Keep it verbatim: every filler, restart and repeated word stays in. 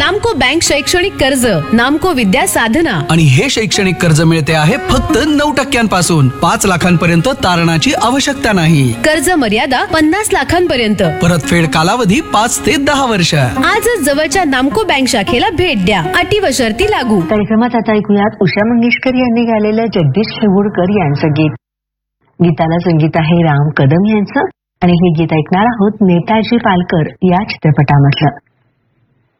नामको बँक शैक्षणिक कर्ज, नामको विद्या साधना. आणि हे शैक्षणिक कर्ज मिळते आहे फक्त नऊ टक्क्यांपासून. पाच लाखांपर्यंत तारणाची आवश्यकता नाही. कर्ज मर्यादा पन्नास लाखांपर्यंत. परतफेड कालावधी पाच ते दहा वर्ष. आजच जवळच्या नामको बँक शाखेला भेट द्या. अटी व शर्ती लागू. कार्यक्रमात आता ऐकूयात उषा मंगेशकर यांनी गायलेलं जगदीश शेवुडकर यांचं गीत. गीताला संगीत आहे राम कदम यांचं आणि हे गीत ऐकणार आहोत नेताजी पालकर या चित्रपटामधलं.